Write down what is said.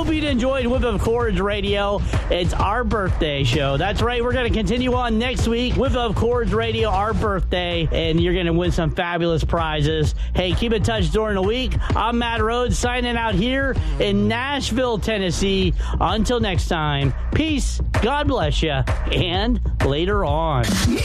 hope you enjoyed Whip of Chords Radio. It's our birthday show. That's right. We're going to continue on next week. Whip of Chords Radio, our birthday, and you're going to win some fabulous prizes. Hey, keep in touch during the week. I'm Matt Rhodes signing out here in Nashville, Tennessee. Until next time, peace, God bless you, and later on.